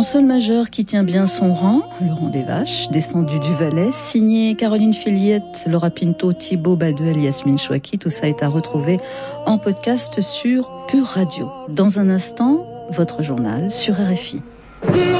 sol majeur qui tient bien son rang, le rang des vaches, descendu du Valais, signé Caroline Filiette, Laura Pinto, Thibaut Baduel, Yasmine Chouaki. Tout ça est à retrouver en podcast sur Pure Radio. Dans un instant, votre journal sur RFI.